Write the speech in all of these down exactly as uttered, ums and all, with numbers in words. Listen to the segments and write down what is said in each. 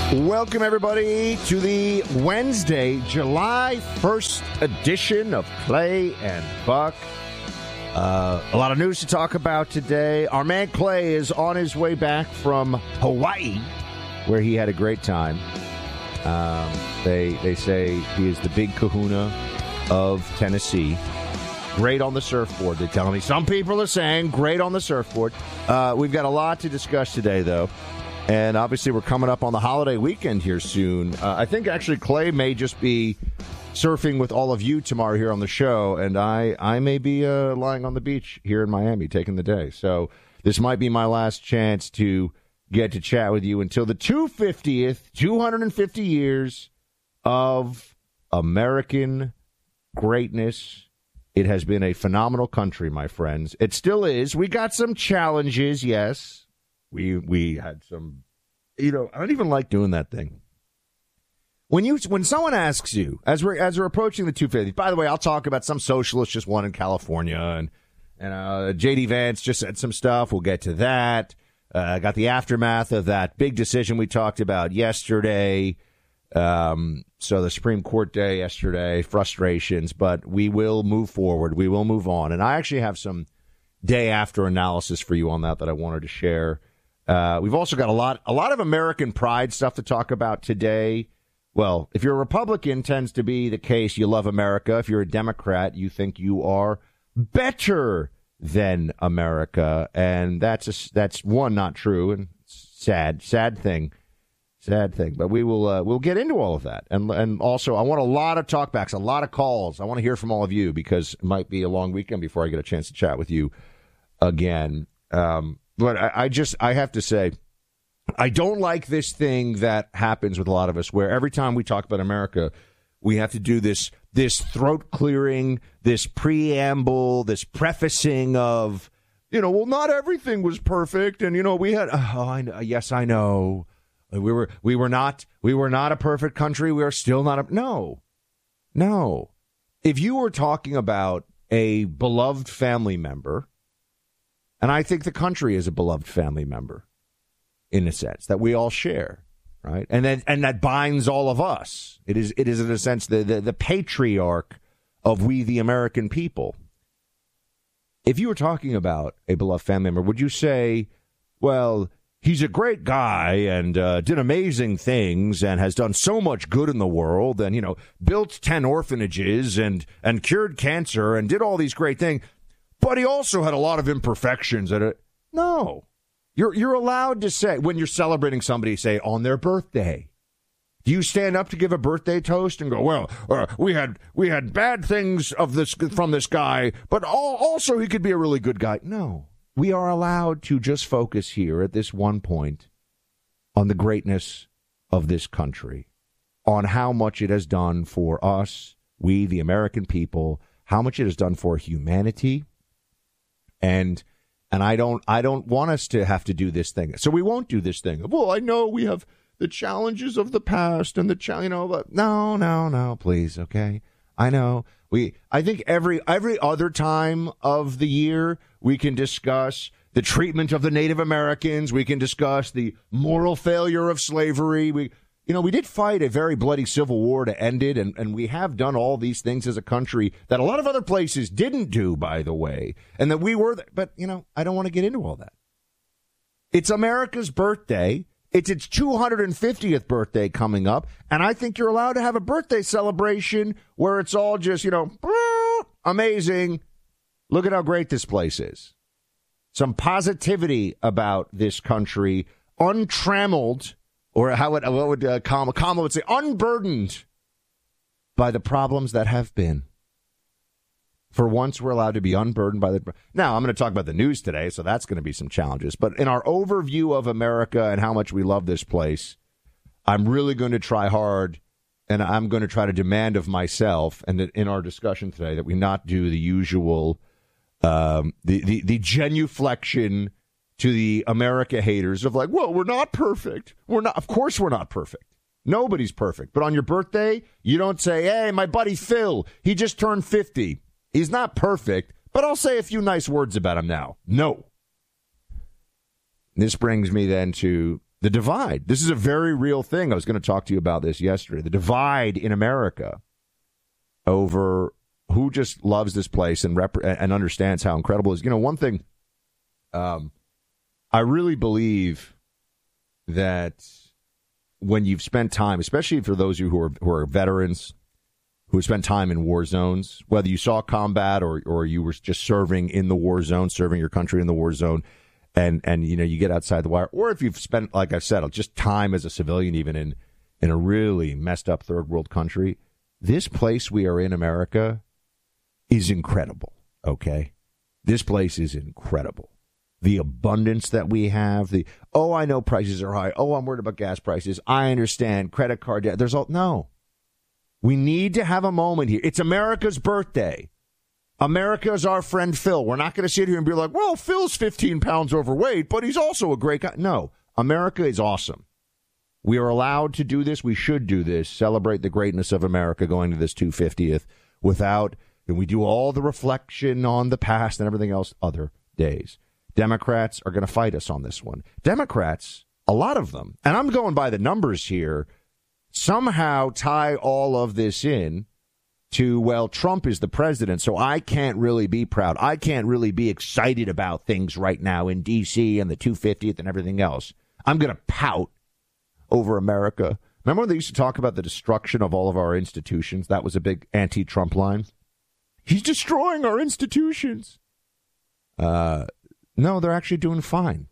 Welcome, everybody, to the Wednesday, July first edition of Clay and Buck. Uh, a lot of news to talk about today. Our man Clay is on his way back from Hawaii, where he had a great time. Um, they they say he is the big kahuna of Tennessee. Great on the surfboard, they tell me. Some people are saying great on the surfboard. Uh, we've got a lot to discuss today, though. And obviously, we're coming up on the holiday weekend here soon. Uh, I think actually Clay may just be surfing with all of you tomorrow here on the show, and I, I may be uh, lying on the beach here in Miami taking the day. So this might be my last chance to get to chat with you until the two hundred fiftieth, two hundred fifty years of American greatness. It has been a phenomenal country, my friends. It still is. We got some challenges, yes. We we had some, you know, I don't even like doing that thing. When you when someone asks you, as we're as we're approaching the two hundred fiftieth, by the way, I'll talk about some socialist just won in California, and and uh, J D Vance just said some stuff. We'll get to that. Uh, got the aftermath of that big decision we talked about yesterday. Um, so the Supreme Court day yesterday, frustrations, but we will move forward. We will move on, and I actually have some day after analysis for you on that that I wanted to share. Uh, we've also got a lot, a lot of American pride stuff to talk about today. Well, if you're a Republican, tends to be the case. You love America. If you're a Democrat, you think you are better than America, and that's a, that's one not true and sad, sad thing, sad thing. But we will uh, we'll get into all of that, and and also I want a lot of talkbacks, a lot of calls. I want to hear from all of you because it might be a long weekend before I get a chance to chat with you again. Um, But I, I just, I have to say, I don't like this thing that happens with a lot of us where every time we talk about America, we have to do this, this throat clearing, this preamble, this prefacing of, you know, well, not everything was perfect. And, you know, we had, oh, I know, yes, I know. We were, we were not, we were not a perfect country. We are still not a, no, no. If you were talking about a beloved family member, and I think the country is a beloved family member, in a sense that we all share, right? And then and that binds all of us. It is it is in a sense the, the the patriarch of we the American people. If you were talking about a beloved family member, would you say, well, he's a great guy and uh, did amazing things and has done so much good in the world and, you know, built ten orphanages and and cured cancer and did all these great things? But he also had a lot of imperfections. At it. No. You're you're allowed to say, when you're celebrating somebody, say, on their birthday. Do you stand up to give a birthday toast and go, well, uh, we had we had bad things of this from this guy, but all, also he could be a really good guy? No. We are allowed to just focus here at this one point on the greatness of this country, on how much it has done for us, we, the American people, how much it has done for humanity. And and I don't I don't want us to have to do this thing. So we won't do this thing. Well, I know we have the challenges of the past and the cha- you know, but no, no, no, please, okay. I know we. I think every every other time of the year we can discuss the treatment of the Native Americans. We can discuss the moral failure of slavery. We. You know, we did fight a very bloody civil war to end it, and, and we have done all these things as a country that a lot of other places didn't do, by the way, and that we were, th- but, you know, I don't want to get into all that. It's America's birthday. It's its two hundred fiftieth birthday coming up, and I think you're allowed to have a birthday celebration where it's all just, you know, amazing. Look at how great this place is. Some positivity about this country, untrammeled. Or how would, what would uh, Kamala, Kamala would say, unburdened by the problems that have been. For once, we're allowed to be unburdened by the... Now, I'm going to talk about the news today, so that's going to be some challenges. But in our overview of America and how much we love this place, I'm really going to try hard, and I'm going to try to demand of myself, and in our discussion today, that we not do the usual, um, the, the, the genuflection to the America haters of like, well, we're not perfect. We're not. Of course we're not perfect. Nobody's perfect. But on your birthday, you don't say, hey, my buddy Phil, he just turned fifty. He's not perfect, but I'll say a few nice words about him now. No. This brings me then to The divide. This is a very real thing. I was going to talk to you about this yesterday. The divide in America over who just loves this place and rep- and understands how incredible it is. You know, one thing, um, I really believe that when you've spent time, especially for those of you who are who are veterans, who have spent time in war zones, whether you saw combat or or you were just serving in the war zone, serving your country in the war zone, and and you know you get outside the wire, or if you've spent, like I said, just time as a civilian, even in in a really messed up third world country, this place we are in, America, is incredible. Okay, this place is incredible. The abundance that we have, the, oh, I know prices are high. Oh, I'm worried about gas prices. I understand credit card debt. There's all, no. We need to have a moment here. It's America's birthday. America is our friend Phil. We're not going to sit here and be like, well, Phil's fifteen pounds overweight, but he's also a great guy. No, America is awesome. We are allowed to do this. We should do this. Celebrate the greatness of America going to this two hundred fiftieth without, and we do all the reflection on the past and everything else other days. Democrats are going to fight us on this one. Democrats, a lot of them, and I'm going by the numbers here, somehow tie all of this in to, well, Trump is the president, so I can't really be proud. I can't really be excited about things right now in D C and the two hundred fiftieth and everything else. I'm going to pout over America. Remember when they used to talk about the destruction of all of our institutions? That was a big anti-Trump line. He's destroying our institutions. Uh... No, they're actually doing fine.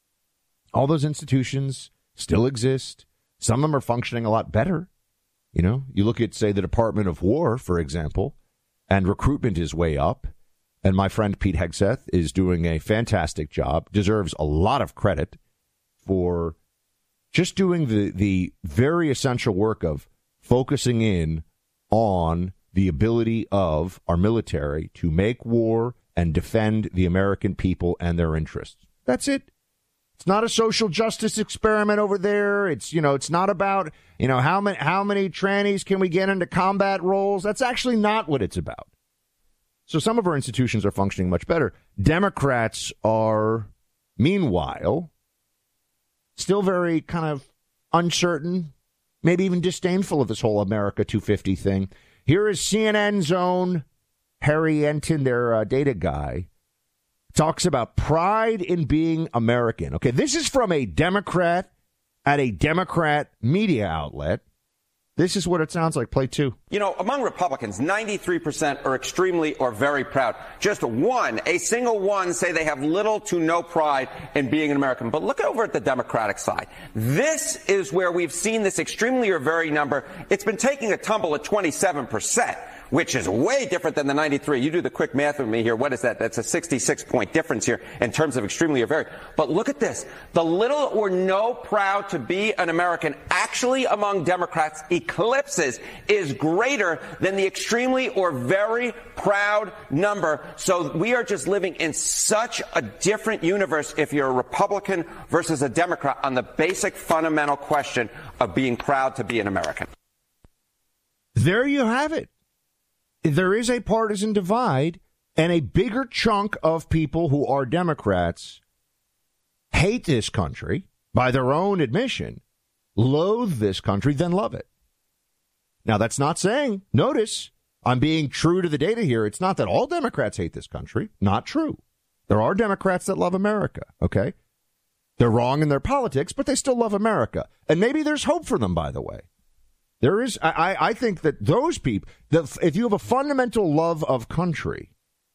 All those institutions still exist. Some of them are functioning a lot better. You know, you look at, say, the Department of War, for example, and recruitment is way up. And my friend Pete Hegseth is doing a fantastic job, deserves a lot of credit for just doing the, the very essential work of focusing in on the ability of our military to make war and defend the American people and their interests. That's it. It's not a social justice experiment over there. It's, you know, it's not about, you know, how many how many trannies can we get into combat roles. That's actually not what it's about. So some of our institutions are functioning much better. Democrats are, meanwhile, still very kind of uncertain, maybe even disdainful of this whole America two hundred fifty thing. Here is C N N's own Harry Enton, their uh, data guy, talks about pride in being American. Okay, this is from a Democrat at a Democrat media outlet. This is what it sounds like. Play two. You know, among Republicans, ninety-three percent are extremely or very proud. Just one, a single one, say they have little to no pride in being an American. But look over at the Democratic side. This is where we've seen this extremely or very number. It's been taking a tumble at twenty-seven percent. Which is way different than the ninety-three. You do the quick math with me here. What is that? That's a sixty-six point difference here in terms of extremely or very. But look at this. The little or no proud to be an American actually among Democrats eclipses is greater than the extremely or very proud number. So we are just living in such a different universe if you're a Republican versus a Democrat on the basic fundamental question of being proud to be an American. There you have it. There is a partisan divide, and a bigger chunk of people who are Democrats hate this country, by their own admission, loathe this country, than love it. Now, that's not saying, notice, I'm being true to the data here. It's not that all Democrats hate this country. Not true. There are Democrats that love America, okay? They're wrong in their politics, but they still love America. And maybe there's hope for them, by the way. There is, I, I think that those people, that if you have a fundamental love of country,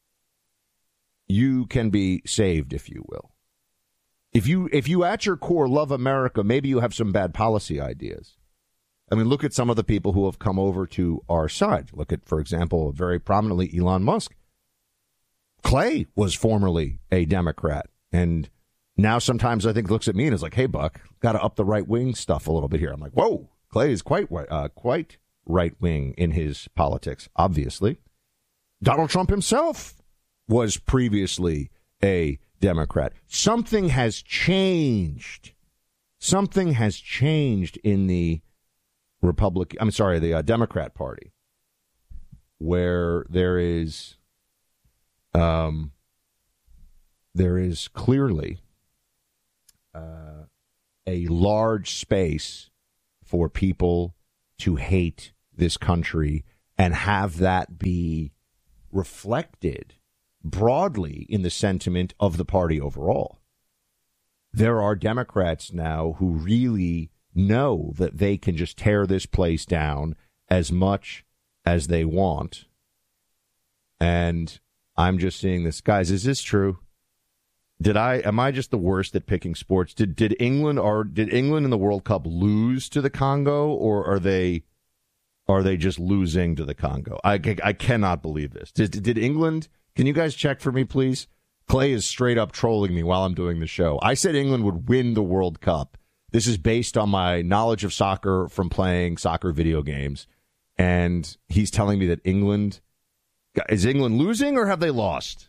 you can be saved, if you will. If you, if you at your core love America, maybe you have some bad policy ideas. I mean, look at some of the people who have come over to our side. Look at, for example, very prominently Elon Musk. Clay was formerly a Democrat, and now sometimes I think looks at me and is like, hey, Buck, got to up the right-wing stuff a little bit here. I'm like, whoa. Clay is quite uh, quite right-wing in his politics, obviously. Donald Trump himself was previously a Democrat. Something has changed. Something has changed in the Republican, I'm sorry, the uh, Democrat Party, where there is, um, there is clearly uh, a large space for people to hate this country and have that be reflected broadly in the sentiment of the party overall. There are Democrats now who really know that they can just tear this place down as much as they want. And I'm just seeing this. Guys, is this true? Did I am I just the worst at picking sports? Did did England or did England in the World Cup lose to the Congo, or are they are they just losing to the Congo? I, I cannot believe this. Did did England? Can you guys check for me, please? Clay is straight up trolling me while I'm doing the show. I said England would win the World Cup. This is based on my knowledge of soccer from playing soccer video games, and he's telling me that England is England losing or have they lost?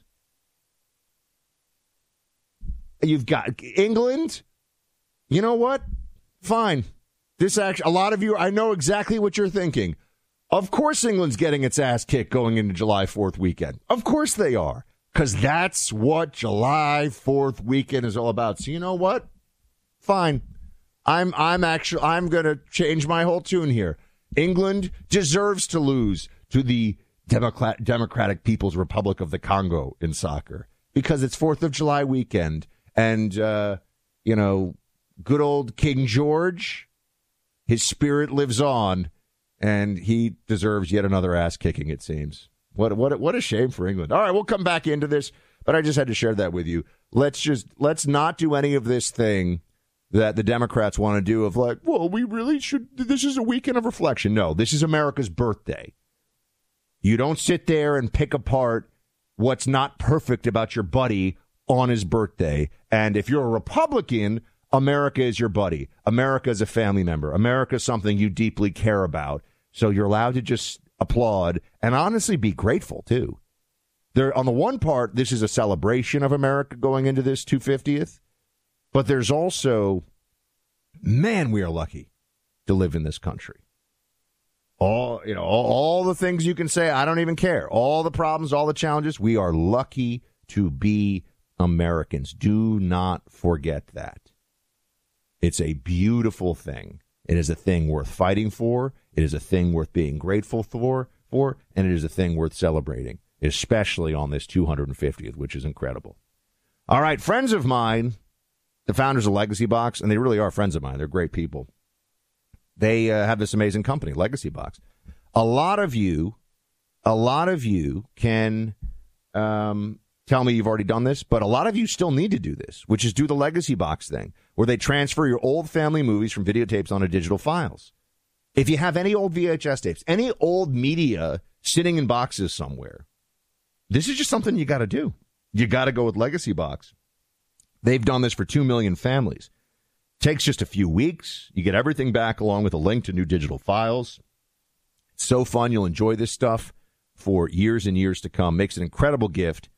You've got England. You know what? Fine. This actually, a lot of you, I know exactly what you're thinking. Of course England's getting its ass kicked going into July fourth weekend. Of course they are. Because that's what July fourth weekend is all about. So you know what? Fine. I'm I'm actually I'm gonna change my whole tune here. England deserves to lose to the Democrat, Democratic People's Republic of the Congo in soccer. Because it's fourth of July weekend. And, uh, you know, good old King George, his spirit lives on, and he deserves yet another ass kicking, it seems. What what what a shame for England. All right, we'll come back into this, but I just had to share that with you. Let's just let's not do any of this thing that the Democrats want to do of like, well, we really should. This is a weekend of reflection. No, this is America's birthday. You don't sit there and pick apart what's not perfect about your buddy on his birthday. And if you're a Republican, America is your buddy. America is a family member. America is something you deeply care about. So you're allowed to just applaud and honestly be grateful, too. There, on the one part, this is a celebration of America going into this two hundred fiftieth. But there's also, man, we are lucky to live in this country. All, you know, all, all the things you can say, I don't even care. All the problems, all the challenges, we are lucky to be Americans. Do not forget that. It's a beautiful thing. It is a thing worth fighting for. It is a thing worth being grateful for, for, and it is a thing worth celebrating, especially on this two hundred fiftieth, which is incredible. All right, friends of mine, the founders of Legacy Box, and they really are friends of mine. They're great people. They uh, have this amazing company, Legacy Box. A lot of you, a lot of you can um, tell me you've already done this, but a lot of you still need to do this, which is do the Legacy Box thing, where they transfer your old family movies from videotapes onto digital files. If you have any old V H S tapes, any old media sitting in boxes somewhere, this is just something you got to do. You got to go with Legacy Box. They've done this for two million families. Takes just a few weeks. You get everything back along with a link to new digital files. It's so fun. You'll enjoy this stuff for years and years to come. Makes an incredible gift.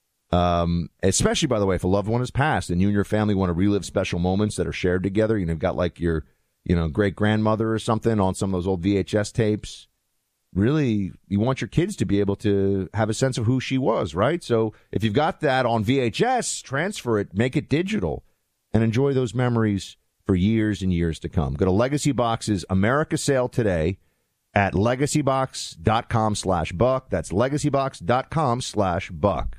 Um, especially, by the way, if a loved one has passed and you and your family want to relive special moments that are shared together. You know, you've got like your, you know, great-grandmother or something on some of those old V H S tapes. Really, you want your kids to be able to have a sense of who she was, right? So if you've got that on V H S, transfer it, make it digital, and enjoy those memories for years and years to come. Go to Legacy Box's America sale today at legacybox.com slash buck. That's legacybox.com slash buck.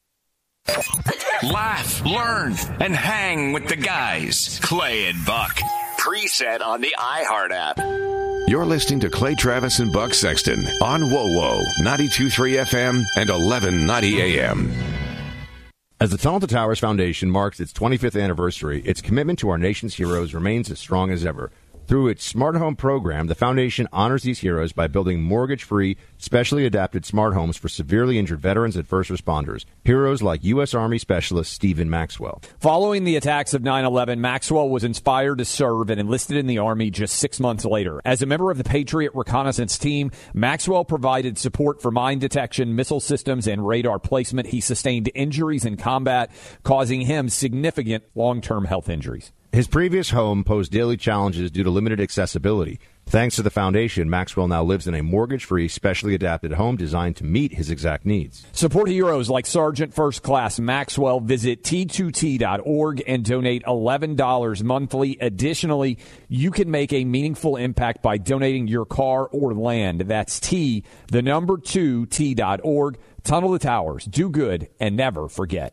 Laugh, learn, and hang with the guys. Clay and Buck. Preset on the iHeart app. You're listening to Clay Travis and Buck Sexton on W O W O ninety-two point three F M and eleven ninety A M. As the Tunnel to Towers Foundation marks its twenty-fifth anniversary, its commitment to our nation's heroes remains as strong as ever. Through its Smart Home program, the foundation honors these heroes by building mortgage-free, specially adapted smart homes for severely injured veterans and first responders. Heroes like U S. Army Specialist Stephen Maxwell. Following the attacks of nine eleven, Maxwell was inspired to serve and enlisted in the Army just six months later. As a member of the Patriot Reconnaissance Team, Maxwell provided support for mine detection, missile systems, and radar placement. He sustained injuries in combat, causing him significant long-term health injuries. His previous home posed daily challenges due to limited accessibility. Thanks to the foundation, Maxwell now lives in a mortgage-free, specially adapted home designed to meet his exact needs. Support heroes like Sergeant First Class Maxwell. Visit T two T dot org and donate eleven dollars monthly. Additionally, you can make a meaningful impact by donating your car or land. That's T, the number two, T dot org. Tunnel the Towers. Do good and never forget.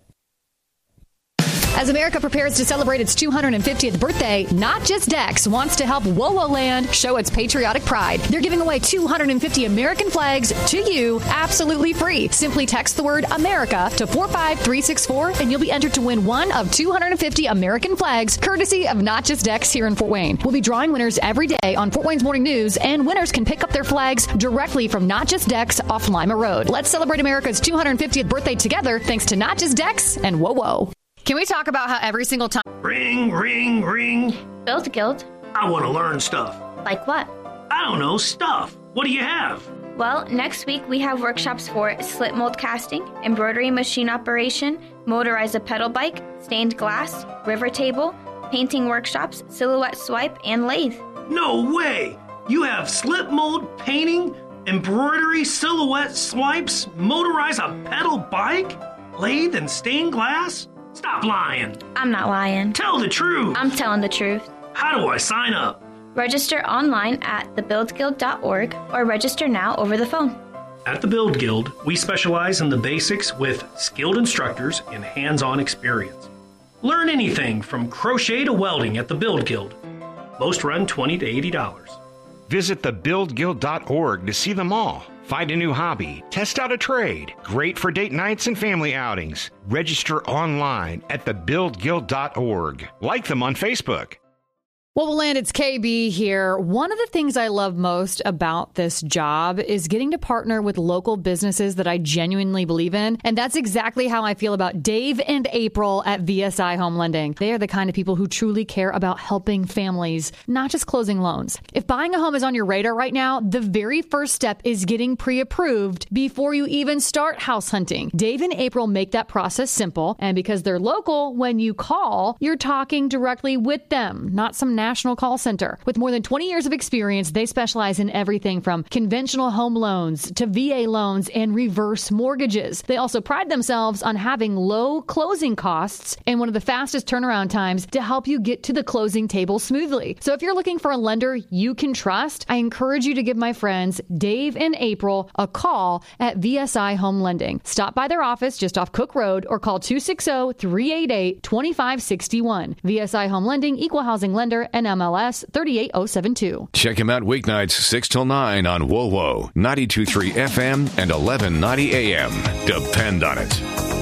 As America prepares to celebrate its two hundred fiftieth birthday, Not Just Dex wants to help WoWo Land show its patriotic pride. They're giving away two hundred fifty American flags to you absolutely free. Simply text the word America to four five three six four and you'll be entered to win one of two hundred fifty American flags, courtesy of Not Just Dex here in Fort Wayne. We'll be drawing winners every day on Fort Wayne's Morning News, and winners can pick up their flags directly from Not Just Dex off Lima Road. Let's celebrate America's two hundred fiftieth birthday together, thanks to Not Just Dex and WoWo. Can we talk about how every single time... Ring, ring, ring. Build Guild. I want to learn stuff. Like what? I don't know, stuff. What do you have? Well, next week we have workshops for slip mold casting, embroidery machine operation, motorize a pedal bike, stained glass, river table, painting workshops, silhouette swipe, and lathe. No way! You have slip mold, painting, embroidery, silhouette swipes, motorize a pedal bike, lathe, and stained glass? Stop lying. I'm not lying. Tell the truth. I'm telling the truth. How do I sign up? Register online at the build guild dot org or register now over the phone. At the Build Guild, we specialize in the basics with skilled instructors and hands-on experience. Learn anything from crochet to welding at the Build Guild. Most run twenty to eighty dollars. Visit the build guild dot org to see them all. Find a new hobby. Test out a trade. Great for date nights and family outings. Register online at the build guild dot org. Like them on Facebook. Well, we'll land. It's K B here. One of the things I love most about this job is getting to partner with local businesses that I genuinely believe in. And that's exactly how I feel about Dave and April at V S I Home Lending. They are the kind of people who truly care about helping families, not just closing loans. If buying a home is on your radar right now, the very first step is getting pre-approved before you even start house hunting. Dave and April make that process simple. And because they're local, when you call, you're talking directly with them, not some national call center. With more than twenty years of experience, they specialize in everything from conventional home loans to V A loans and reverse mortgages. They also pride themselves on having low closing costs and one of the fastest turnaround times to help you get to the closing table smoothly. So if you're looking for a lender you can trust, I encourage you to give my friends Dave and April a call at V S I Home Lending. Stop by their office just off Cook Road or call two six zero, three eight eight, two five six one. V S I Home Lending, Equal Housing Lender, and M L S three eight zero seven two. Check him out weeknights six till nine on WoWo, ninety-two point three F M and eleven ninety A M. Depend on it.